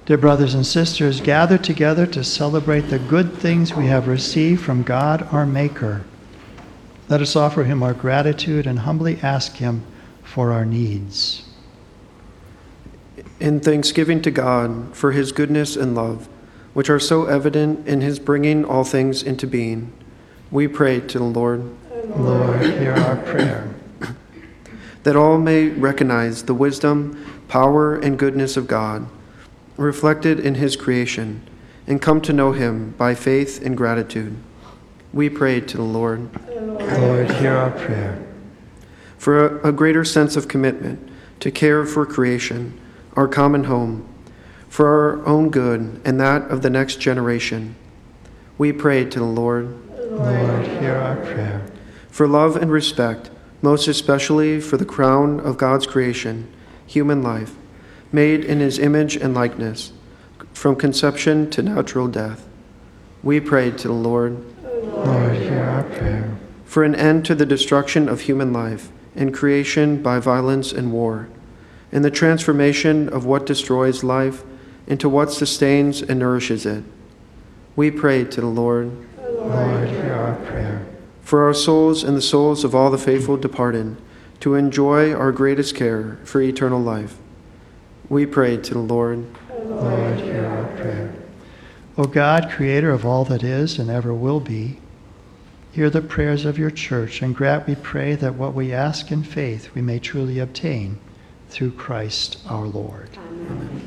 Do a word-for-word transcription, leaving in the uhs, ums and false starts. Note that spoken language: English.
Dear brothers and sisters, gather together to celebrate the good things we have received from God our Maker. Let us offer him our gratitude and humbly ask him for our needs. In thanksgiving to God for his goodness and love, which are so evident in his bringing all things into being, we pray to the Lord. Lord, hear our prayer. That all may recognize the wisdom, power, and goodness of God, reflected in his creation, and come to know him by faith and gratitude. We pray to the Lord. Lord, hear our prayer. For a, a greater sense of commitment to care for creation, our common home, for our own good and that of the next generation, we pray to the Lord. Lord, hear our prayer. For love and respect, most especially for the crown of God's creation, human life, made in his image and likeness, from conception to natural death, we pray to the Lord. Lord, hear our prayer. For an end to the destruction of human life and creation by violence and war, and the transformation of what destroys life into what sustains and nourishes it, we pray to the Lord. Lord, hear our prayer. For our souls and the souls of all the faithful departed, to enjoy our greatest care for eternal life, we pray to the Lord. Lord, hear our prayer. O God, creator of all that is and ever will be, hear the prayers of your church, and grant, we pray, that what we ask in faith we may truly obtain through Christ our Lord. Amen.